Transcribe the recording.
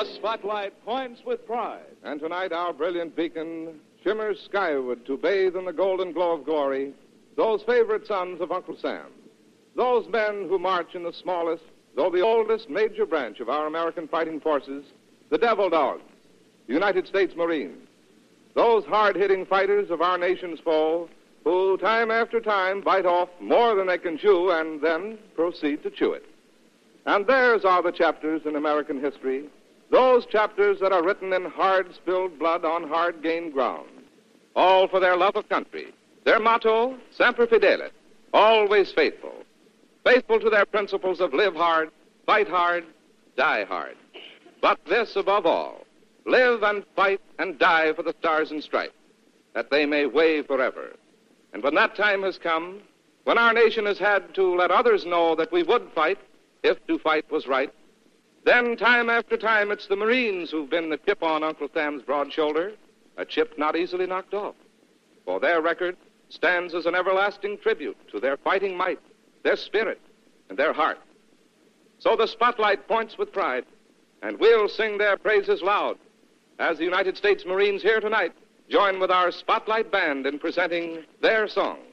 The spotlight points with pride. And tonight our brilliant beacon shimmers skyward to bathe in the golden glow of glory those favorite sons of Uncle Sam. Those men who march in the smallest, though the oldest major branch of our American fighting forces, the Devil Dogs, the United States Marines. Those hard-hitting fighters of our nation's foe who, time after time, bite off more than they can chew and then proceed to chew it. And theirs are the chapters in American history, those chapters that are written in hard-spilled blood on hard-gained ground, all for their love of country. Their motto, Semper Fidelis, always faithful. Faithful to their principles of live hard, fight hard, die hard. But this above all, live and fight and die for the Stars and Stripes, that they may wave forever. And when that time has come, when our nation has had to let others know that we would fight, if to fight was right, then time after time it's the Marines who've been the chip on Uncle Sam's broad shoulder, a chip not easily knocked off. For their record stands as an everlasting tribute to their fighting might, their spirit, and their heart. So the spotlight points with pride, and we'll sing their praises loud as the United States Marines here tonight join with our Spotlight Band in presenting their song.